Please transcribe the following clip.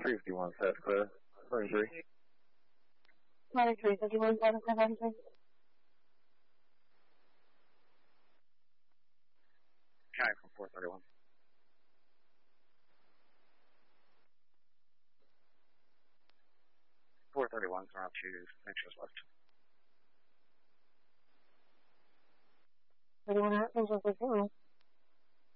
351 South Clear. 33. 5351 South Clear, 93. County from 431. 431 is around 2 inches left. 31 inches left.